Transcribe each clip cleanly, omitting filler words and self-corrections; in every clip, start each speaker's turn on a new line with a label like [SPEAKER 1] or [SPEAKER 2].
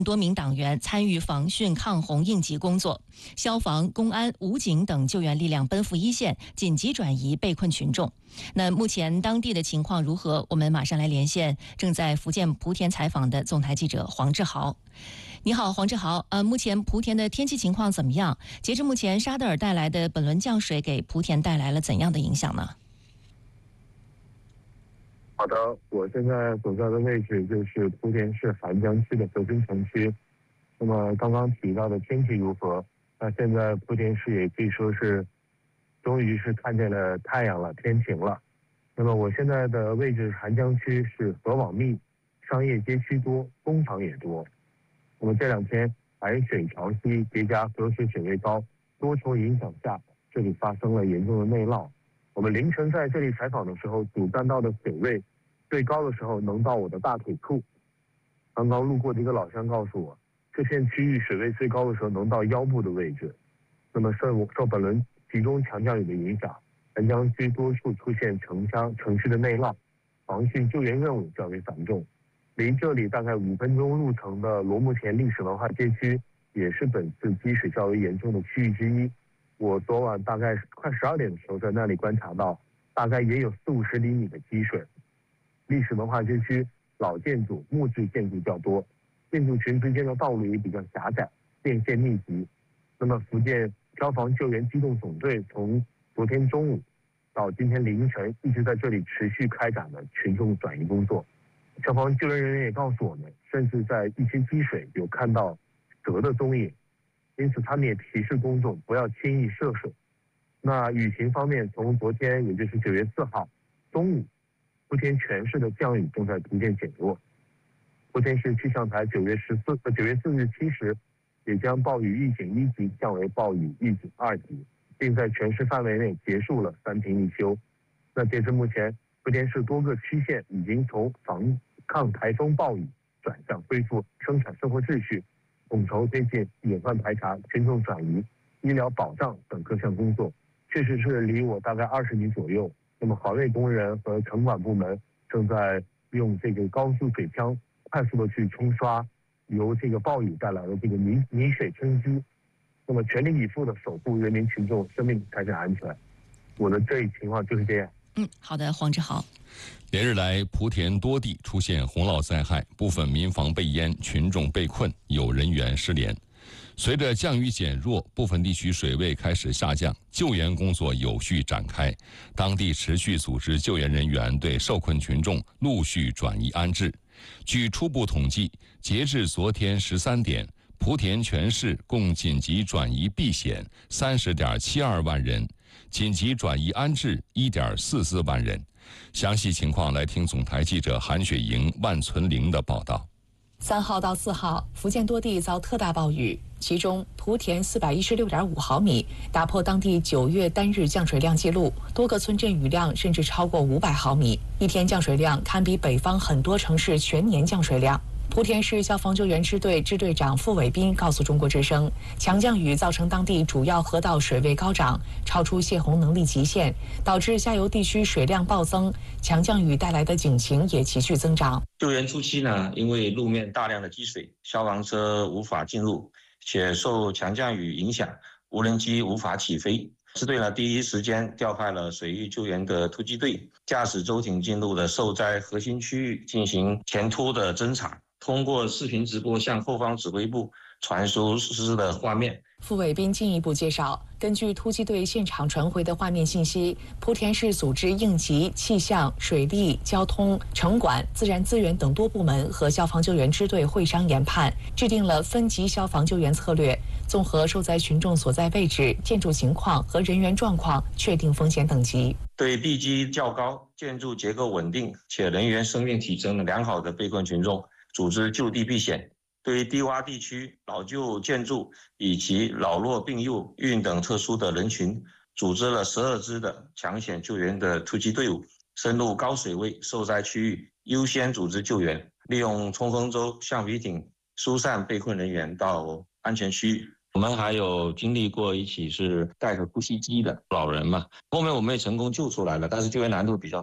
[SPEAKER 1] 多名党员参与防汛抗洪应急工作，消防、公安、武警等救援力量奔赴一线，紧急转移被困群众。那目前当地的情况如何？我们马上来连线正在福建莆田采访的总台记者黄志豪。你好，黄志豪。目前莆田的天气情况怎么样？截至目前，沙德尔带来的本轮降水给莆田带来了怎样的影响呢？
[SPEAKER 2] 好的，我现在所在的位置就是莆田市涵江区的德军城区。那么刚刚提到的天气如何？那现在莆田市也可以说是终于是看见了太阳了，天晴了。那么我现在的位置涵江区是河网密，商业街区多，工厂也多。那么这两天海水潮汐叠加河水水位高，多重影响下，这里发生了严重的内涝。我们凌晨在这里采访的时候，主干道的水位最高的时候能到我的大腿处。刚刚路过的一个老乡告诉我，这片区域水位最高的时候能到腰部的位置。那么受本轮集中强降雨的影响，涵江区多处出现城市的内涝，防汛救援任务较为繁重。离这里大概5分钟路程的罗木田历史文化街区，也是本次积水较为严重的区域之一。我昨晚大概快12点的时候在那里观察到，大概也有40-50厘米的积水。历史文化街区老建筑、木质建筑较多，建筑群之间的道路也比较狭窄，电线密集。那么福建消防救援机动总队从昨天中午到今天凌晨一直在这里持续开展了群众转移工作。消防救援人员也告诉我们，甚至在一些积水有看到蛇的踪影，因此他们也提示公众不要轻易涉水。那雨情方面，从昨天也就是9月4号中午，莆田全市的降雨正在逐渐减弱。莆田市气象台9月4日7时也将暴雨预警1级降为暴雨预警2级，并在全市范围内结束了3停1休。那截至目前，莆田市多个区县已经从防抗台风暴雨转向恢复生产生活秩序，统筹推进隐患排查、群众转移、医疗保障等各项工作。确实是离我大概20米左右，那么环卫工人和城管部门正在用这个高速水枪快速的去冲刷由这个暴雨带来的这个泥水冲击，那么全力以赴的守护人民群众生命财产安全。我的这一情况就是这样。
[SPEAKER 1] 好的，黄志豪。
[SPEAKER 3] 连日来，莆田多地出现洪涝灾害，部分民房被淹，群众被困，有人员失联。随着降雨减弱，部分地区水位开始下降，救援工作有序展开。当地持续组织救援人员对受困群众陆续转移安置。据初步统计，截至昨天13点，莆田全市共紧急转移避险30.72万人，紧急转移安置1.44万人。详细情况来听总台记者韩雪莹、万存玲的报道。
[SPEAKER 4] 3号到4号，福建多地遭特大暴雨，其中莆田416.5毫米，打破当地9月单日降水量纪录，多个村镇雨量甚至超过500毫米，一天降水量堪比北方很多城市全年降水量。莆田市消防救援支队支队长傅伟斌告诉中国之声，强降雨造成当地主要河道水位高涨，超出泄洪能力极限，导致下游地区水量暴增，强降雨带来的警情也急剧增长。
[SPEAKER 5] 救援初期呢，因为路面大量的积水，消防车无法进入，且受强降雨影响，无人机无法起飞。支队呢第一时间调派了水域救援的突击队，驾驶舟艇进入了受灾核心区域进行前突的侦查。通过视频直播向后方指挥部传输实施的画面。
[SPEAKER 4] 傅伟斌进一步介绍，根据突击队现场传回的画面信息，莆田市组织应急、气象、水利、交通、城管、自然资源等多部门和消防救援支队会商研判，制定了分级消防救援策略，综合受灾群众所在位置、建筑情况和人员状况，确定风险等级。
[SPEAKER 5] 对地基较高、建筑结构稳定且人员生命体征良好的被困群众，组织就地避险。对低洼地区、老旧建筑以及老弱病幼、孕等特殊的人群，组织了12支的抢险救援的突击队伍，深入高水位受灾区域，优先组织救援，利用冲锋舟、橡皮艇疏散被困人员到安全区域。我们还有经历过一起是带着呼吸机的老人嘛，后面我们也成功救出来了，但是救援难度比较大。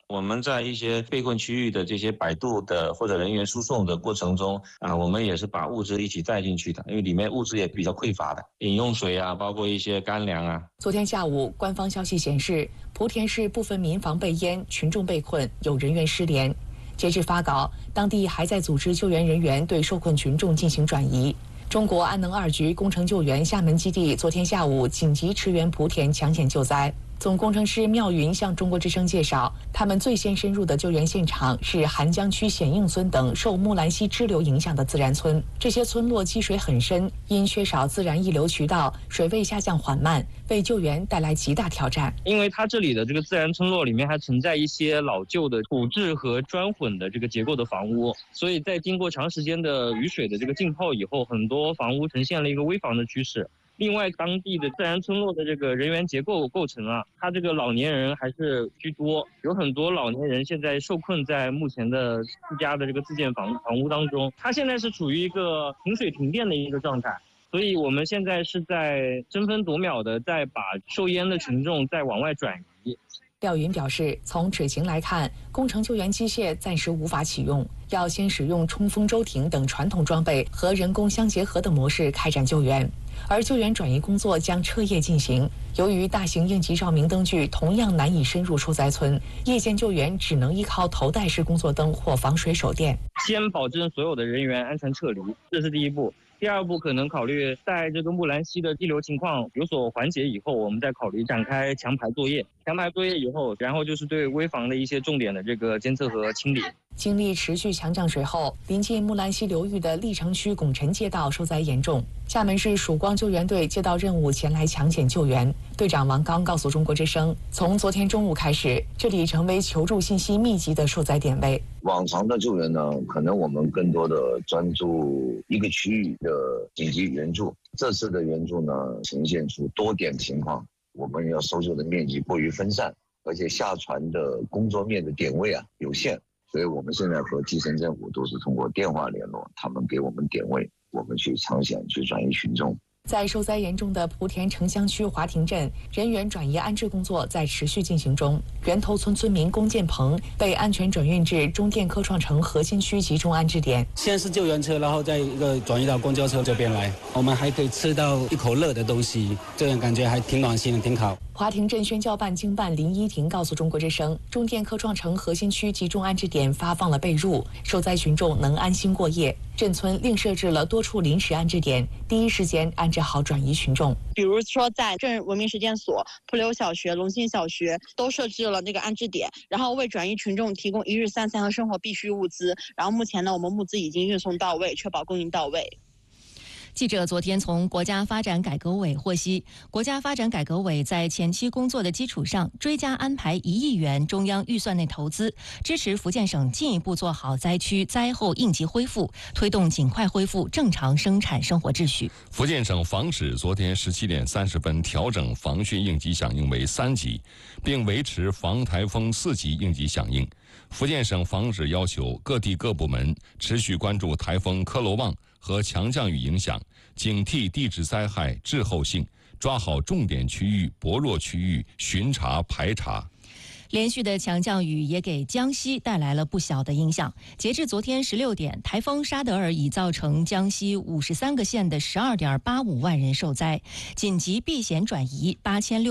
[SPEAKER 5] 我们在一些被困区域的这些摆渡的或者人员输送的过程中我们也是把物资一起带进去的，因为里面物资也比较匮乏的，饮用水包括一些干粮
[SPEAKER 4] 昨天下午，官方消息显示，莆田市部分民房被淹，群众被困，有人员失联。截至发稿，当地还在组织救援人员对受困群众进行转移。中国安能2局工程救援厦门基地昨天下午紧急驰援莆田抢险救灾。总工程师缪云向中国之声介绍，他们最先深入的救援现场是韩江区显应村等受木兰溪支流影响的自然村。这些村落积水很深，因缺少自然溢流渠道，水位下降缓慢，为救援带来极大挑战。
[SPEAKER 6] 因为它这里的这个自然村落里面还存在一些老旧的土质和砖混的这个结构的房屋，所以在经过长时间的雨水的这个浸泡以后，很多房屋呈现了一个危房的趋势。另外，当地的自然村落的这个人员结构构成它这个老年人还是居多，有很多老年人现在受困在目前的自家的这个自建房屋当中，它现在是处于一个停水停电的一个状态，所以我们现在是在争分夺秒的在把受淹的群众再往外转移。
[SPEAKER 4] 廖云表示，从水情来看，工程救援机械暂时无法启用，要先使用冲锋舟艇等传统装备和人工相结合的模式开展救援，而救援转移工作将彻夜进行。由于大型应急照明灯具同样难以深入受灾村，夜间救援只能依靠头戴式工作灯或防水手电。
[SPEAKER 6] 先保证所有的人员安全撤离，这是第一步。第二步可能考虑在这个木兰溪的溢流情况有所缓解以后，我们再考虑展开强排作业。强排作业以后，然后就是对危房的一些重点的这个监测和清理。
[SPEAKER 4] 经历持续强降水后，临近木兰溪流域的历城区拱辰街道受灾严重。厦门市曙光救援队接到任务前来抢险救援。队长王刚告诉中国之声，从昨天中午开始，这里成为求助信息密集的受灾点位。
[SPEAKER 7] 往常的救援呢，可能我们更多的专注一个区域的紧急援助。这次的援助呢，呈现出多点情况，我们要搜救的面积过于分散，而且下传的工作面的点位有限，所以我们现在和基层政府都是通过电话联络，他们给我们点位，我们去抢险去转移群众。
[SPEAKER 4] 在受灾严重的莆田城乡区华亭镇，人员转移安置工作在持续进行中。源头村村民龚建鹏被安全转运至中电科创城核心区集中安置点。
[SPEAKER 8] 先是救援车，然后再一个转移到公交车这边来，我们还可以吃到一口热的东西，这样感觉还挺暖心的，挺好。
[SPEAKER 4] 华亭镇宣教办经办林依婷告诉中国之声，中电科创城核心区集中安置点发放了被褥，受灾群众能安心过夜。镇村另设置了多处临时安置点，第一时间安置好转移群众。
[SPEAKER 9] 比如说在镇文明实践所、蒲柳小学、龙兴小学都设置了那个安置点，然后为转移群众提供1日3餐和生活必需物资。然后目前呢，我们物资已经运送到位，确保供应到位。
[SPEAKER 1] 记者昨天从国家发展改革委获悉，国家发展改革委在前期工作的基础上，追加安排1亿元中央预算内投资，支持福建省进一步做好灾区灾后应急恢复，推动尽快恢复正常生产生活秩序。
[SPEAKER 3] 福建省防指昨天17点30分调整防汛应急响应为3级，并维持防台风4级应急响应。福建省防指要求各地各部门持续关注台风科罗旺和强降雨影响，警惕地质灾害滞后性，抓好重点区域、薄弱区域，巡查排查。
[SPEAKER 1] 连续的强降雨也给江西带来了不小的影响。截至昨天16点，台风沙德尔已造成江西53个县的12.85万人受灾，紧急避险转移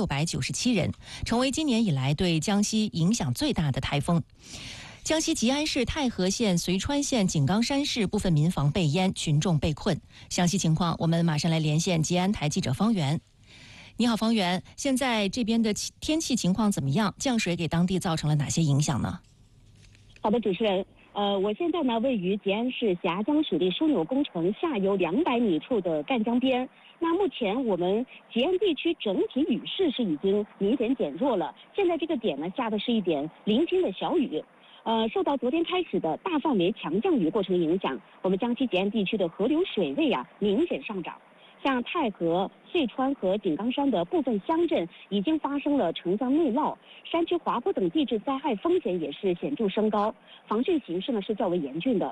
[SPEAKER 1] 8697人，成为今年以来对江西影响最大的台风。江西吉安市太和县、遂川县、井冈山市部分民房被淹，群众被困。详细情况，我们马上来连线吉安台记者方圆。你好，方圆，现在这边的天气情况怎么样？降水给当地造成了哪些影响呢？
[SPEAKER 10] 好的，主持人，我现在呢位于吉安市峡江水利枢纽工程下游200米处的赣江边。那目前我们吉安地区整体雨势是已经明显减弱了，现在这个点呢下的是一点零星的小雨。受到昨天开始的大范围强降雨过程影响，我们江西吉安地区的河流水位明显上涨。像太和、遂川和井冈山的部分乡镇已经发生了城乡内涝，山区滑坡等地质灾害风险也是显著升高，防汛形势呢是较为严峻的。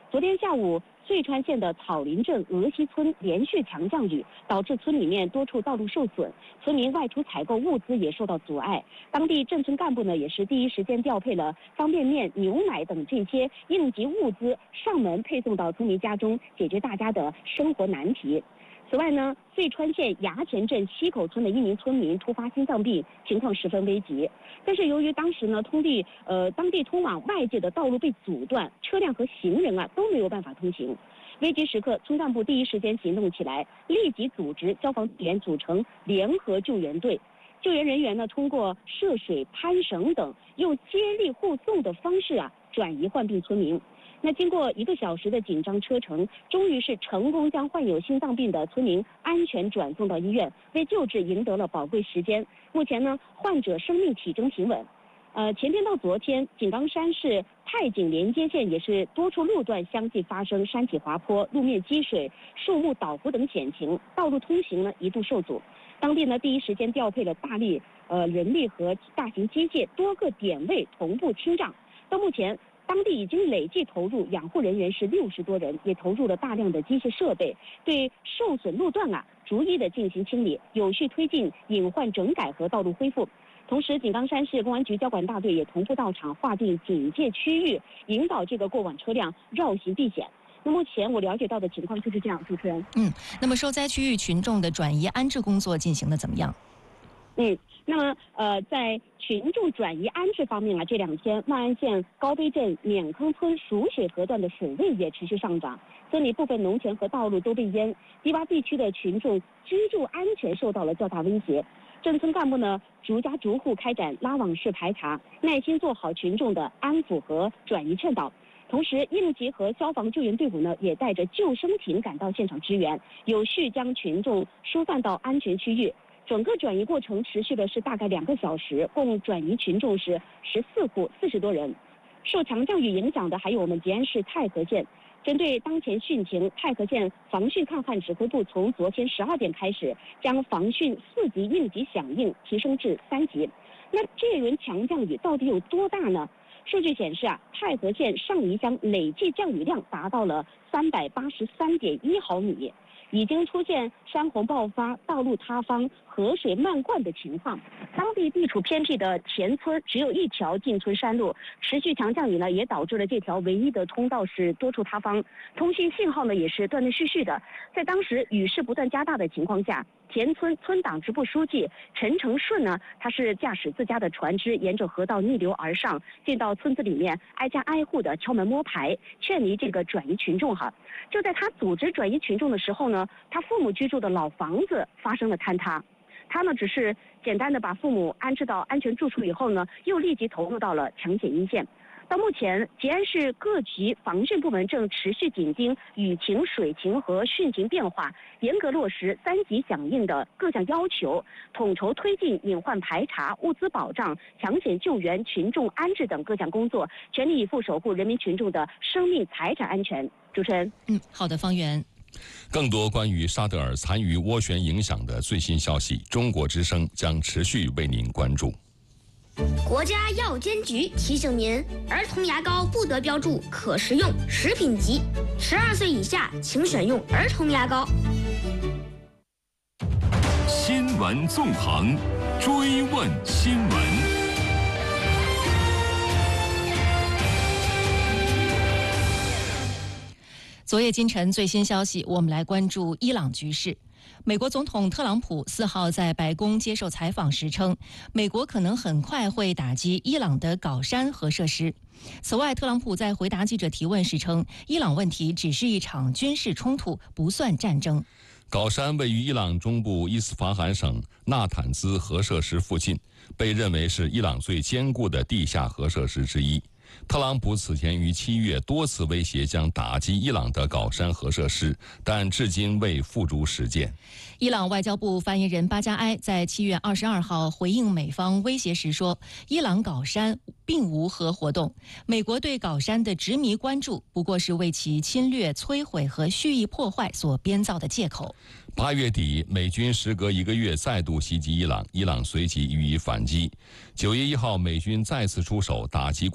[SPEAKER 10] 昨天下午，遂川县的草林镇鹅溪村连续强降雨，导致村里面多处道路受损，村民外出采购物资也受到阻碍。当地镇村干部呢，也是第一时间调配了方便面、牛奶等这些应急物资上门配送到村民家中，解决大家的生活难题。此外呢，遂川县衙前镇西口村的一名村民突发心脏病，情况十分危急。但是由于当时呢，当地通往外界的道路被阻断，车辆和行人都没有办法通行。危急时刻，村干部第一时间行动起来，立即组织消防队员组成联合救援队。救援人员呢，通过涉水、攀绳等，用接力护送的方式转移患病村民。那经过1个小时的紧张车程，终于是成功将患有心脏病的村民安全转送到医院，为救治赢得了宝贵时间。目前呢，患者生命体征平稳。前天到昨天，井冈山市太井连接线也是多处路段相继发生山体滑坡、路面积水、树木倒伏等险情，道路通行呢一度受阻。当地呢第一时间调配了大力人力和大型机械多个点位同步清障。到目前，当地已经累计投入养护人员是60多人，也投入了大量的机械设备，对受损路段逐一的进行清理，有序推进隐患整改和道路恢复。同时，井冈山市公安局交管大队也同步到场，划定警戒区域，引导这个过往车辆绕行避险。那目前我了解到的情况就是这样，主持人。
[SPEAKER 1] 那么受灾区域群众的转移安置工作进行的怎么样？
[SPEAKER 10] 那么在群众转移安置方面这2天万安县高碑镇碾坑村蜀水河段的水位也持续上涨，村里部分农田和道路都被淹，低洼地区的群众居住安全受到了较大威胁。镇村干部呢，逐家逐户开展拉网式排查，耐心做好群众的安抚和转移劝导。同时，应急和消防救援队伍呢，也带着救生艇赶到现场支援，有序将群众疏散到安全区域。整个转移过程持续的是大概2个小时，共转移群众是14户，40多人。受强降雨影响的还有我们吉安市太和县。针对当前汛情，太和县防汛抗旱指挥部从昨天12点开始，将防汛4级应急响应提升至3级。那这一轮强降雨到底有多大呢？数据显示太和县上宜乡累计降雨量达到了383.1毫米。已经出现山洪爆发、道路塌方、河水漫灌的情况。当地地处偏僻的田村只有1条进村山路，持续强降雨呢，也导致了这条唯一的通道是多处塌方，通信信号呢也是断断续续的。在当时雨势不断加大的情况下，田村村党支部书记陈成顺呢，他是驾驶自家的船只沿着河道逆流而上，进到村子里面，挨家挨户的敲门摸牌，劝离这个转移群众就在他组织转移群众的时候呢，他父母居住的老房子发生了坍塌。他呢只是简单的把父母安置到安全住处以后呢，又立即投入到了抢险一线。到目前，吉安市各级防汛部门正持续紧盯雨情、水情和汛情变化，严格落实3级响应的各项要求，统筹推进隐患排查、物资保障、抢险救援、群众安置等各项工作，全力以赴守护人民群众的生命财产安全。主持人，
[SPEAKER 1] 好的，方圆。
[SPEAKER 3] 更多关于沙德尔残余涡旋影响的最新消息，中国之声将持续为您关注。
[SPEAKER 11] 国家药监局提醒您，儿童牙膏不得标注可食用、食品级，12岁以下请选用儿童牙膏。
[SPEAKER 12] 新闻纵横，追问新闻。
[SPEAKER 1] 昨夜今晨最新消息，我们来关注伊朗局势。美国总统特朗普4号在白宫接受采访时称，美国可能很快会打击伊朗的镐山核设施。此外，特朗普在回答记者提问时称，伊朗问题只是一场军事冲突，不算战争。
[SPEAKER 3] 镐山位于伊朗中部伊斯法罕省纳坦兹核设施附近，被认为是伊朗最坚固的地下核设施之一。特朗普此前于7月多次威胁将打击伊朗的镐山核设施，但至今未付诸实践。
[SPEAKER 1] 伊朗外交部发言人巴加埃在7月22号回应美方威胁时说，伊朗镐山并无核活动，美国对镐山的执迷关注不过是为其侵略、摧毁和蓄意破坏所编造的借口。
[SPEAKER 3] 8月底，美军时隔1个月再度袭击伊朗，随即予以反击。9月1号，美军再次出手打击规模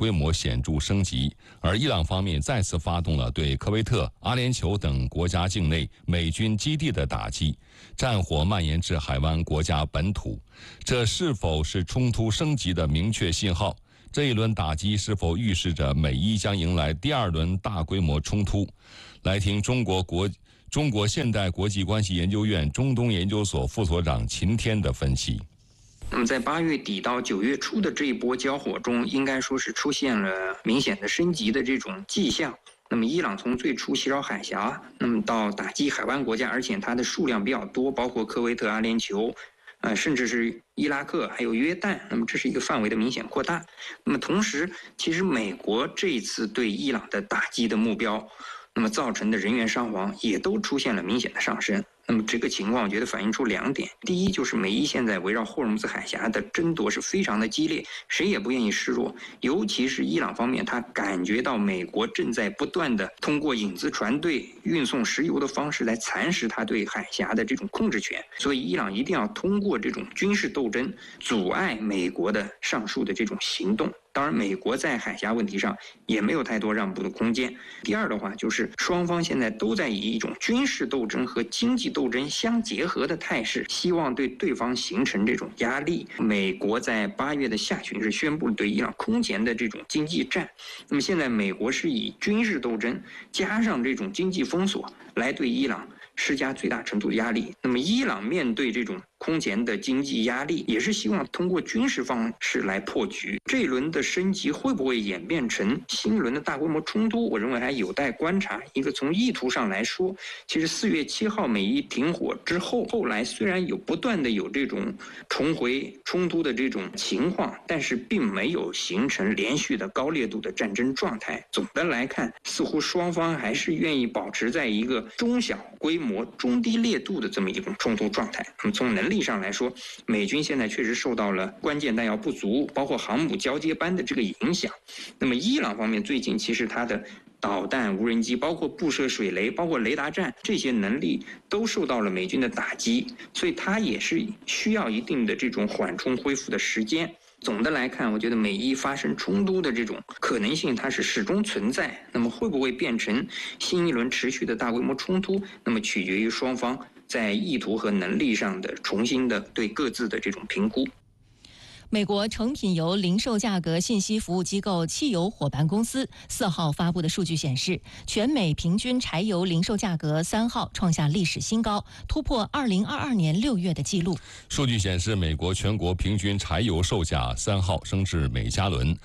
[SPEAKER 3] 显著升级，而伊朗方面再次发动了对科威特、阿联酋等国家境内美军基地的打击，战火蔓延至海湾国家本土，这是否是冲突升级的明确信号？这一轮打击是否预示着美伊将迎来第2轮大规模冲突？来听中国现代国际关系研究院中东研究所副所长秦天的分析。
[SPEAKER 13] 那么在8月底到9月初的这一波交火中，应该说是出现了明显的升级的这种迹象。那么伊朗从最初袭扰海峡，那么到打击海湾国家，而且它的数量比较多，包括科威特、阿联酋，甚至是伊拉克还有约旦，那么这是一个范围的明显扩大。那么同时，其实美国这一次对伊朗的打击的目标，那么造成的人员伤亡也都出现了明显的上升。那么这个情况我觉得反映出2点，第一就是美伊现在围绕霍尔木兹海峡的争夺是非常的激烈，谁也不愿意示弱，尤其是伊朗方面，他感觉到美国正在不断的通过影子船队运送石油的方式来蚕食他对海峡的这种控制权，所以伊朗一定要通过这种军事斗争阻碍美国的上述的这种行动。当然美国在海峡问题上也没有太多让步的空间。第二的话就是双方现在都在以一种军事斗争和经济斗争相结合的态势，希望对对方形成这种压力。美国在8月的下旬是宣布了对伊朗空前的这种经济战，那么现在美国是以军事斗争加上这种经济封锁来对伊朗施加最大程度的压力。那么伊朗面对这种空前的经济压力，也是希望通过军事方式来破局。这一轮的升级会不会演变成新一轮的大规模冲突，我认为还有待观察。一个从意图上来说，其实4月7号美伊停火之后，后来虽然不断的有这种重回冲突的这种情况，但是并没有形成连续的高烈度的战争状态。总的来看，似乎双方还是愿意保持在一个中小规模、中低烈度的这么一种冲突状态。那么从能力上来说，美军现在确实受到了关键弹药不足，包括航母交接班的这个影响。那么伊朗方面最近其实它的导弹、无人机，包括布设水雷，包括雷达站，这些能力都受到了美军的打击，所以它也是需要一定的这种缓冲恢复的时间。总的来看，我觉得美伊发生冲突的这种可能性它是始终存在。那么会不会变成新一轮持续的大规模冲突，那么取决于双方在意图和能力上的重新的对各自的这种评估。
[SPEAKER 1] 美国成品油零售价格信息服务机构汽油伙伴公司4号发布的数据显示，全美平均柴油零售价格3号创下历史新高，突破2022年6月的纪录。
[SPEAKER 3] 数据显示，美国全国平均柴油售价3号升至每加仑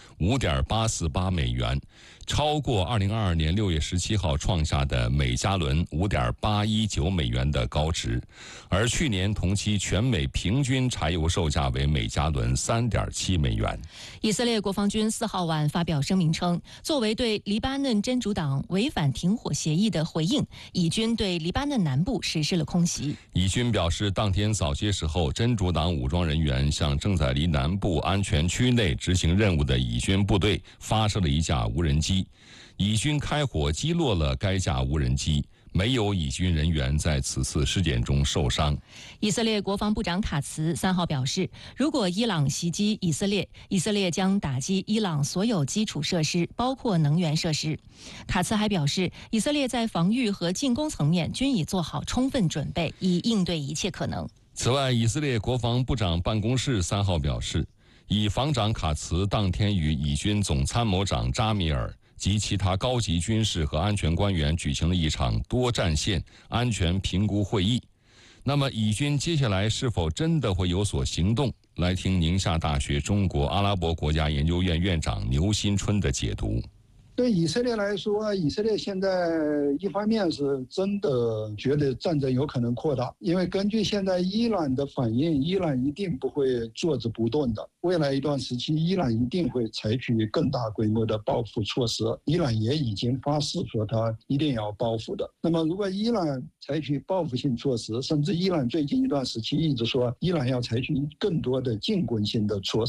[SPEAKER 3] 5.848美元，超过2022年6月17号创下的每加仑5.819美元的高值，而去年同期全美平均柴油售价为每加仑3.7美元。
[SPEAKER 1] 以色列国防军4号晚发表声明称，作为对黎巴嫩真主党违反停火协议的回应，以军对黎巴嫩南部实施了空袭。
[SPEAKER 3] 以军表示，当天早些时候，真主党武装人员向正在离南部安全区内执行任务的以军部队发射了一架无人机，以军开火击落了该架无人机。没有以军人员在此次事件中受伤。
[SPEAKER 1] 以色列国防部长卡茨3号表示，如果伊朗袭击以色列，以色列将打击伊朗所有基础设施，包括能源设施。卡茨还表示，以色列在防御和进攻层面均已做好充分准备，以应对一切可能。
[SPEAKER 3] 此外，以色列国防部长办公室3号表示，以防长卡茨当天与以军总参谋长扎米尔及其他高级军事和安全官员举行了一场多战线安全评估会议。那么，以军接下来是否真的会有所行动？来听宁夏大学中国阿拉伯国家研究院院长牛新春的解读。
[SPEAKER 14] 对以色列来说，以色列现在一方面是真的觉得战争有可能扩大，因为根据现在伊朗的反应，伊朗一定不会坐着不动的。未来一段时期，伊朗一定会采取更大规模的报复措施。伊朗也已经发誓说他一定要报复的。那么，如果伊朗采取报复性措施，甚至伊朗最近一段时期一直说伊朗要采取更多的进攻性的措施，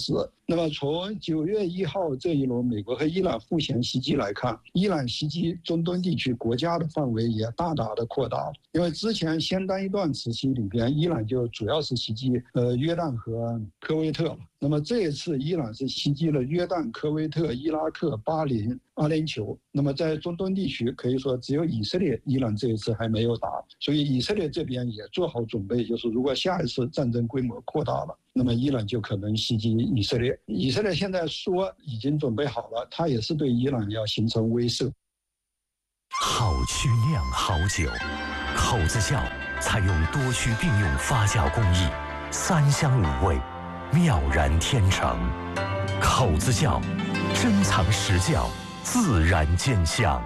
[SPEAKER 14] 那么从9月1号这一轮美国和伊朗互相袭击来看，伊朗袭击中东地区国家的范围也大大的扩大了。因为之前相当一段时期里边，伊朗就主要是袭击约旦和科威特。那么这一次伊朗是袭击了约旦、科威特、伊拉克、巴林、阿联酋。那么在中东地区可以说只有以色列、伊朗这一次还没有打，所以以色列这边也做好准备，就是如果下一次战争规模扩大了，那么伊朗就可能袭击以色列。以色列现在说已经准备好了，他也是对伊朗要形成威慑。
[SPEAKER 15] 好曲酿好酒，口子窖采用多区并用发酵工艺，3香5味，妙然天成。口子窖，珍藏实窖，自然见香。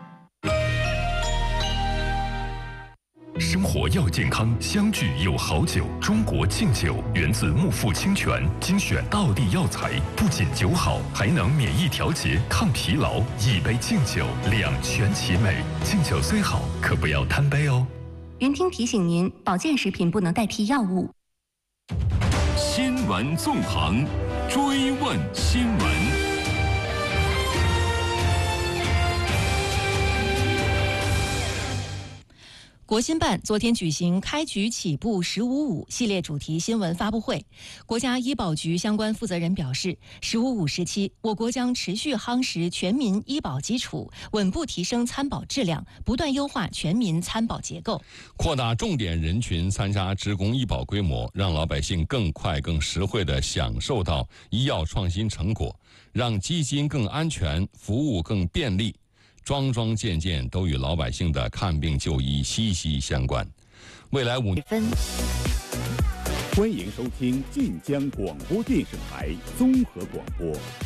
[SPEAKER 12] 生活要健康，相聚有好酒。中国敬酒源自木富清泉，精选道地药材，不仅酒好，还能免疫调节、抗疲劳。一杯敬酒，两全其美。敬酒虽好，可不要贪杯哦。
[SPEAKER 16] 云听提醒您，保健食品不能代替药物。
[SPEAKER 12] 新闻纵横，追问新闻。
[SPEAKER 1] 国新办昨天举行开局起步“15.5”系列主题新闻发布会，国家医保局相关负责人表示，“15.5”时期，我国将持续夯实全民医保基础，稳步提升参保质量，不断优化全民参保结构，
[SPEAKER 3] 扩大重点人群参加职工医保规模，让老百姓更快、更实惠地享受到医药创新成果，让基金更安全，服务更便利。桩桩件件都与老百姓的看病就医息息相关。未来5年，
[SPEAKER 17] 欢迎收听晋江广播电视台综合广播。